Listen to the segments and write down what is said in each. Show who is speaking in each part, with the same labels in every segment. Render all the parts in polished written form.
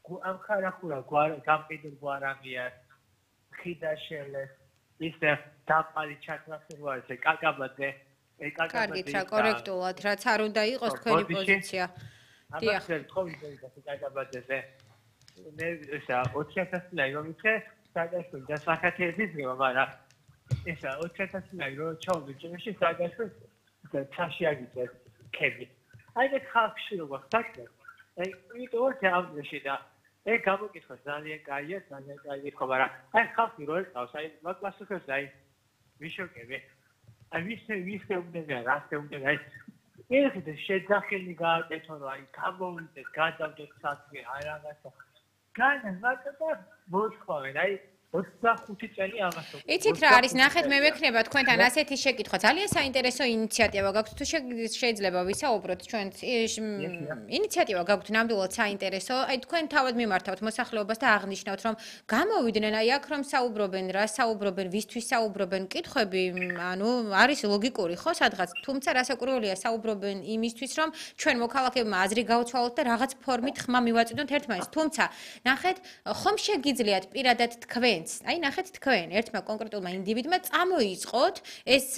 Speaker 1: ამ ხარახურა გამყიდულ გვარამიას ხიდაშელეს ისე დაპალი ჩაკრასება ესე კაკაბაძე
Speaker 2: კარგით რა კორექტულად რაც არ უნდა იყოს თქვენი პოზიცია
Speaker 1: დიახ თხოვიდება კაკაბაძეზე მე ესა 2000 ლარი რომ იქე საგაშო დასახათების გება მაგრამ ესა 2000 ლარი რომ ჩავდიჭეში საგაშო ჩაში აგიწეს ქები აი მე ხალხში როგორ ხარ აი ვიტყვი თამაში და ეგ გამოკითხა ძალიან კაია ხო მაგრამ აი ხალხი რო ეკავს აი მაგ პასუხებს აი ვიშოკები აი ვისე უნდა რასე უნდა აი ერთ შეძახილი გააკეთო რომ აი გამოვიდეს გადავდეთ საქმე აი რაღაცა განა მაგათა მოთხოვენ აი 25 წელი ამას ვუყურებ.
Speaker 2: იცით რა არის ნახეთ მე მექნება თქვენთან ასეთი შეკითხვა ძალიან საინტერესო ინიციატივა გაქვთ თუ შეიძლება ვისაუბროთ ჩვენ ინიციატივა გაქვთ ნამდვილად საინტერესო აი თქვენ თავად მიმართავთ მოსახლეობას და აღნიშნავთ რომ გამოვიდნენ აი აქ რომ საუბრობენ რა საუბრობენ ვისთვის საუბრობენ კითხვები ანუ არის ლოგიკური ხო სადღაც თუმცა რასაკვირველია საუბრობენ იმისთვის რომ ჩვენ მოქალაქეებმა აზრი გავცვალოთ და რაღაც ფორმით ხმა მივაწვდოთ ერთმანეთს თუმცა ნახეთ ხომ შეგიძლიათ პირადად თქვენ აი ნახეთ თქვენ ერთმა კონკრეტულმა ინდივიდმა წამოიწყოთ ეს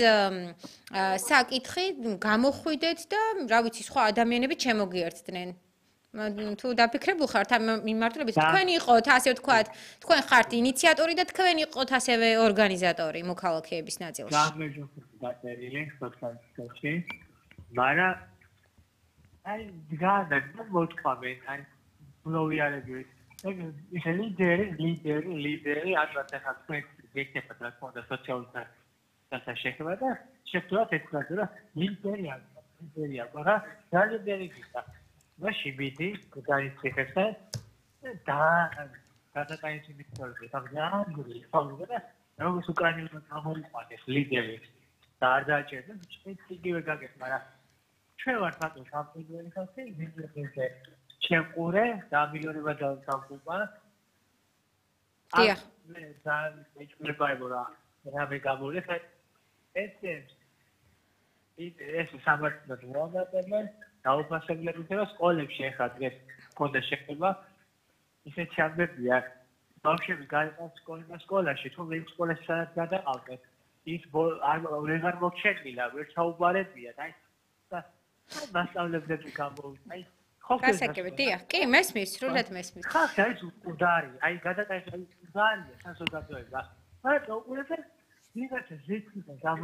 Speaker 2: საკითხი გამოხვიდეთ და რა ვიცი სხვა ადამიანები ჩემოგიერთდნენ თუ დაფიქრებულ ხართ ამ მიმართულებით თქვენ იყოთ ასე ვთქვათ თქვენ ხართ ინიციატორი და თქვენ იყოთ ასევე ორგანიზატორი მოქალაქეების ნაწილში
Speaker 1: გამეჯოხეთ დაწერილი სოციალში მაგრამ აი გადა მოთქვამენ აი ბლოვიარები ისე ლიდერი ადრათ ახლა თქვენ გეკეთებათ რა თქმა უნდა სოციალურ დასაშეხება და შეხვდათ ეთქვათ რომ ლიდერია მაგრამ ძალიან გიხდა მაშინ მიდი გაიციხესა და გადაიტანეთ ისტორია თავგანგური თავგანა როგორც უკრაინელმა გამომიყვანეს ლიდერი და არ დააჭერდა იგივე გაგეს მაგრამ ჩვენ ვართ მარტო სამყიდველი ხალხი ვიზიტზე ჩემყურე დამილიონება დავგუბა
Speaker 2: დიახ
Speaker 1: მე ძალიან მეჭმებაებო რა მე გამოვიდა ეს სამართლად მოამატებენ დაუფასებლები და სკოლებში ახლა დღეს კონდა შეხება ისე ჩამბებია ბავშვები გაიყავს სკოლაში თუ ვინ სკოლაში სადაც გადაყავდეთ ის არ მოგჩენილა ვერ ჩაუბარებია და მასწავლებლები გამოვიდა აი
Speaker 2: გასაგებია დიახ კი მესმის სრულად მესმის
Speaker 1: ხალხი არის მკვდარი აი გადატანის ძალიან საზოგადოება მაგრამ უყურებთ ვიღაცა ზეციდან